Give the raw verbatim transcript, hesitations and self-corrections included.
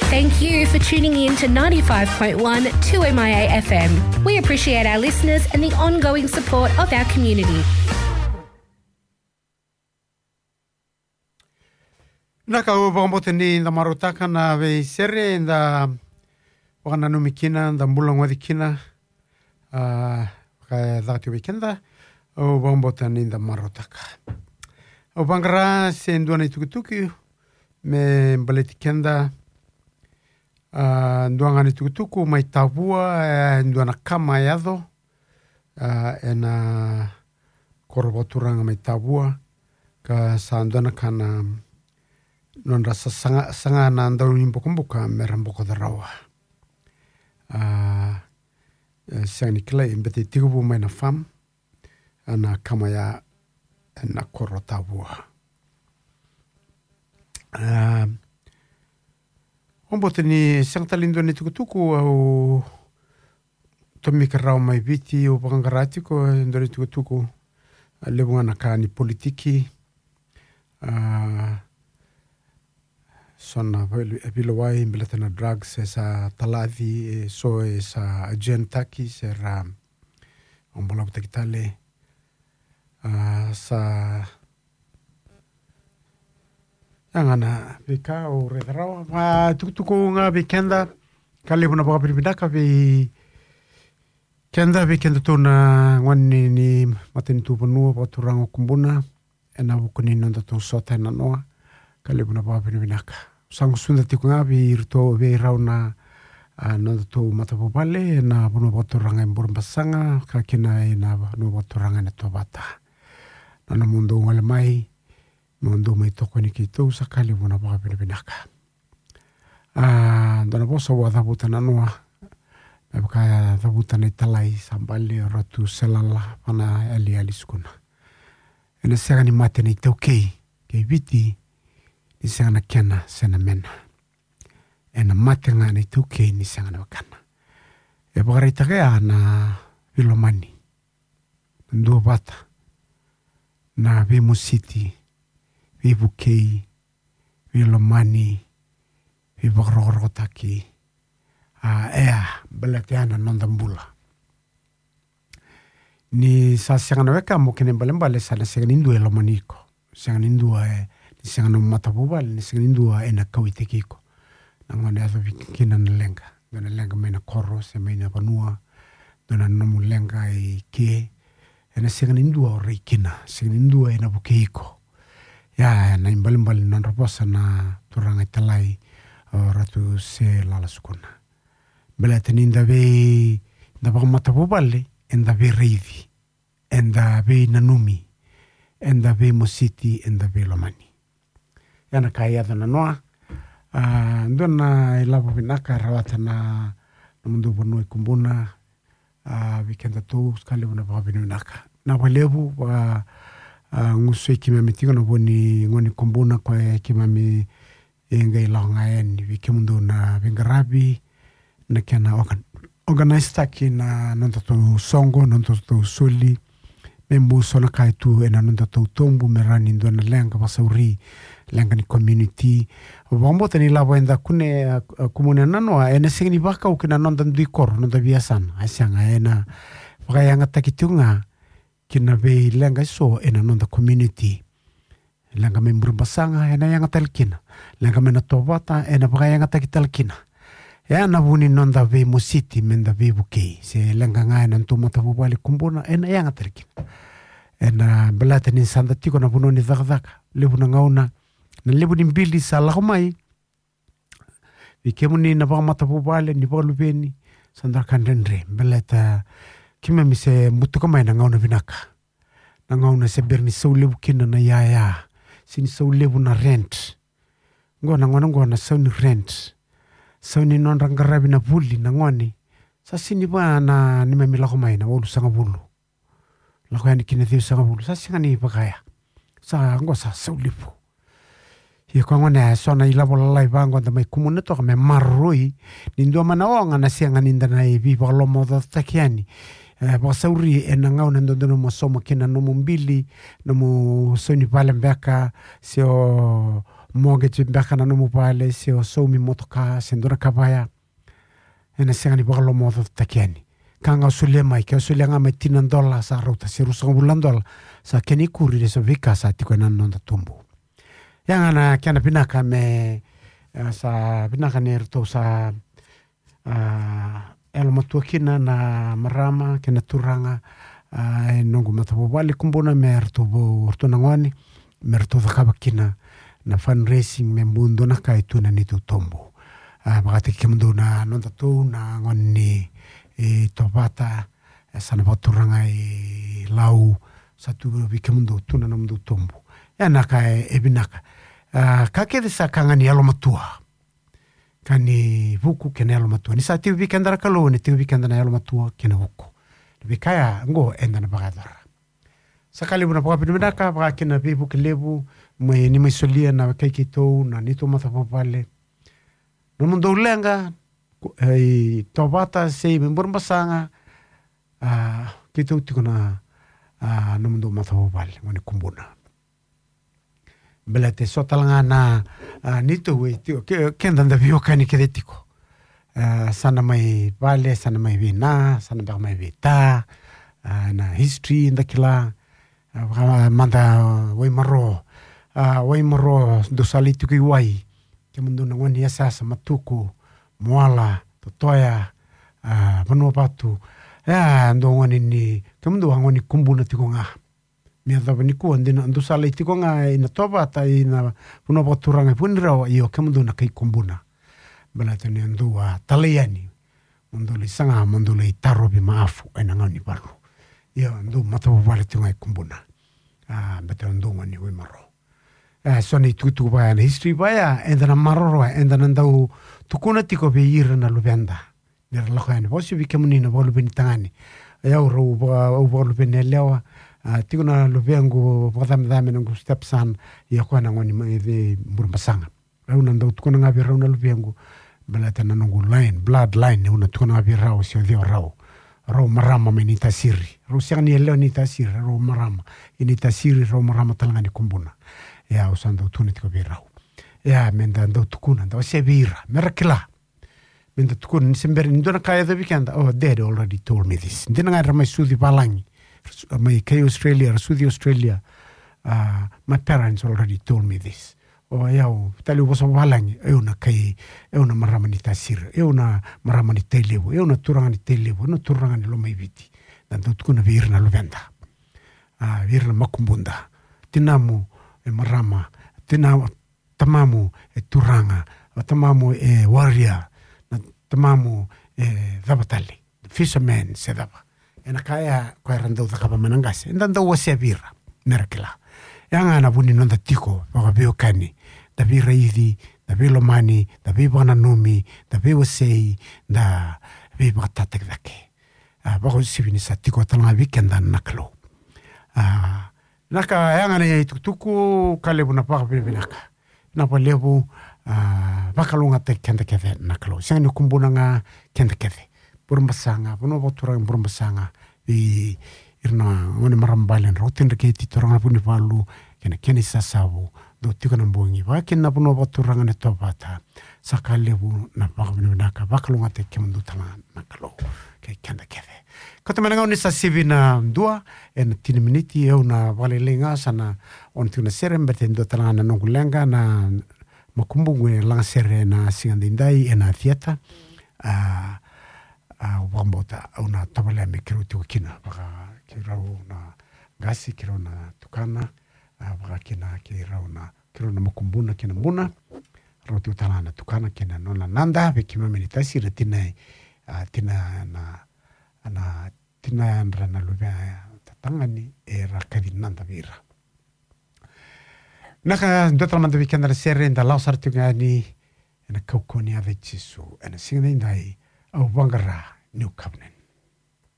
Thank you for tuning in to ninety-five point one two M I A F M. We appreciate our listeners and the ongoing support of our community. Naka o whambote ni nda marotaka na vei sere nda wakana numikina nda mbula ngwadikina ka dhati wikenda o whambote ni nda marotaka. O bangara se nduana i tukutuki me mbaleti kenda nduanga ni tukutuku mai tavua nduana kama yado e na koroboturanga mai tavua ka sa nduana kana non rasa sanga sanga na ndau ni mbokomboka mera mboko da rawa a sani kila imbete tigubu mai na fam ana kama ya na korotavua a ombote ni sangtalindo ni tukutuku au tomika rawa mai viti o pangaratiko ndo ni tukutuku lebunga na kani politiki a sona vile wai mbiletana drugs esa talavi so esa agentaki sera ombola kutakitale uh, sa angana vika o redarawa ma tukutuku nga vikenda kali buna baka piripidaka vi kenda vikenda tona ngwani ni mateni tupanua paturango kumbuna ena bukuni nonda to sota ena noa kali buna baka piripidaka sangu sunda tiku ngabi irto ve rauna nonda to matapopale na buna paturanga imburumbasanga kakina ena buna paturanga na tobata nana mundo ngale mai mundo mai toko ni kito sakali buna baka piripidaka ndana bosa wa dhabuta nanua Mebaka dhabuta na italai sambali ratu selala pana ali ali skuna. Ena sega ni mate na itaukei, kei viti ni sega na kena sena mena. Ena mate nga na itaukei ni sega na wakana. E bakara itakea na vilomani, ndua bata, na vimo city, vivukei, vilomani, vivakarokotaki, Uh, ea balateana nondambula ni sa sangana weka mo kene balembale sa sangana indu e lomaniko sangana indu e ni sangana matabubal ni sangana indu e na kawitekiko nangone aso kina na lenga dona lenga mena koro se mena panua dona nomu lenga e ke ena sangana indu o reikina sangana indu e na bukeiko ya na imbalembale non raposa na turanga italai o ratu se lala sukuna Bela teninda ve da bamata bobale enda ve reivi enda ve nanumi enda ve mositi enda ve lomani yana kaya dana noa uh, ndona ilabo vinaka rawata na mundu bono kumbuna uh, vikenda tu skale bona babino vinaka na walebu wa uh, nguso ikimami tigo na boni ngoni kumbuna kwa kimami enga ilanga en vikemundu na vingarabi na kena organ organize taki na nonta to songo nonta to soli membu sona kai tu ena nonta to tombu merani ndo na lenga basauri lenga ni community vambo tani labo enda kune kumune nano ena singni baka ukina nonta ndi kor nonta biasan asanga ena baka nga takitunga kina be lenga so ena nonta community lenga membru basanga ena yang talkina lenga mena tobata ena baka nga takitalkina Ya na vuni nonda ve mositi menda ve bukei se lenga ngai na ntoma tabubali kumbuna ena yanga terkin ena belata ni sanda tiko na vuno ni dhakdhaka lebu na ngauna na lebu ni mbili sa lahomai vikemu ni na vama tabubali ni balu beni sanda kandendre belata kima mi se mutuka mai na ngauna vinaka na ngauna se berni sau lebu kina na ya ya sini sau lebu na rent ngona ngona ngona sau ni rent Sau ni non rangarabi na vuli na ngwani. Sa sini ba na ni memi lako mai na wulu sanga vulu. Lako yani kine thiu sanga vulu. Sa singa ni bakaya. Sa ngo sa sau lipu. Ia kwa ngwane so na ilabo lalai bango anda mai kumune toka me marroi. Nindua mana oanga na sianga ninda na e viva lomo da takiani. Baka sauri e na ngau na ndono mo soma kina nomo mbili. Nomo soni pale mbeka sio mortgage mbakana no mobile se o so mi motoka se ndora kabaya ena sengani bakalo mo takiani kanga sulle mai ke sulle nga mai tinan dola sa rota se rusa bulan dola sa keni kuri de so vika sa tiko nan non tumbu yang ana kana pinaka me sa pinaka ne rto sa elo matua kina na marama kena turanga e nongo matapo wale kumbona me rto bo rto nangwani me rto dhakaba kina na fundraising me mbundo na kaituna ni tutombo bakati kemundo na nonta tu na ngoni e topata sana paturanga e lau satu bikemundo tuna na mbundo tombo ya naka e binaka kake de sakanga ni alo matua kani vuku kene alo matua ni sa tiu bikandara kalo ni tiu bikandana alo matua kene vuku bikaya ngo enda na bagadara sakali buna pa binaka ba kena bibu kelebu me ni mai solia na kai kitou na ni to mata papale no mundo lenga ai tobata sei me borbasanga a kitou tikona a no mundo mata papale ngoni kumbuna belate sotalanga na ni to we tio ke kenda da bio kani kedetiko sana mai vale sana mai vina sana ba mai vita na history ndakila manda wai maro Uh, wai maro do salito ki wai ke mundo na ngani asa sa matuku moala totoya uh, pano patu ya ndo ngani ni ke mundo ngani kumbuna tikonga me da bani ku andina ndo salito konga ina toba ta ina pano paturanga punira io ke mundo na kai kumbuna bala tani ndo wa taliani mundo li sanga mundo li tarobi maafu ina ngani baru io ndo matabu wale tinga kumbuna ah uh, beta ndo ngani wai maro eh soni tutu ba na history ba ya endana maroro endana ndau tukuna tiko be ira na lubenda ner la khane bosi bi kemuni na bolu ben tangani ya ro ba o bolu ben lewa tiko na lubengu bodam dame ngo stepsan ya kwana ngoni mai de burmasanga una ndau tukuna ngabi rauna lubengu balata na ngo line bloodline una tukuna ngabi rao sio dio rao ro marama menita siri ro siani leo ni tasiri ro marama ini tasiri ro marama talangani kumbuna ya usando tunitiko birau ya menda ndo tukuna ndo sebira merakla menda tukuna sember ndona kaya the weekend oh dad already told me this ndina ngara mai sudi balangi mai kai Australia sudi Australia uh, my parents already told me this oh ya tali boso balangi e una kai e una maramani tasir e una maramani televo e una turanga ni televo no turanga ni lo mai viti ndo tukuna virna lo venda ah virna makumbunda tinamu e marama tina tamamu e turanga tamamu e warrior na tamamu e dabatali fisherman se daba ena kaya kwa rando da kaba manangase ndanda wase bira merakla yanga na buni nonda tiko ba bio kani da bira idi da bilo mani da bibana nomi da biwa sei da biba tatek dake ah ba ko sibini sa tiko tanga weekend naklo ah naka yanga ne tukutuku kalebu na paka binaka na palebu uh, bakalunga te kende keve nakalo sanga ni kumbuna nga kende keve burmbasanga buno botura burmbasanga i irna ngone marambalen rotin ke ti toranga buni palu kene kene sasabu do tikana mbongi ba kenna buno botura ngane tobata sakalebu na paka binaka bakalunga te kemundu tala nakalo ke kende keve kota menanga oni sa sivina dua en tini miniti eu na valelenga sana on tuna serem betendo talana nongulenga na makumbungu langa sere na singandindai ena theater a a wambota una tabale me kiruti kina baka kirau na gasi kirau na tukana baka kina kirau na kirau na makumbuna kina muna roti talana tukana kina nona nanda bekima menitasi retina tina na ana tina andra na lubia tatangani e rakadi nanda vira naka ndota manda vikenda sere nda lausar tungani ena kokoni ave chisu ena singa ndai au bangara new covenant